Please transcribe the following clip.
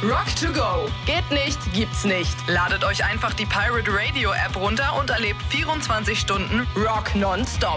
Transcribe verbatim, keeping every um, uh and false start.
Rock to go. Geht nicht, gibt's nicht. Ladet euch einfach die Pirate Radio App runter und erlebt vierundzwanzig Stunden Rock nonstop.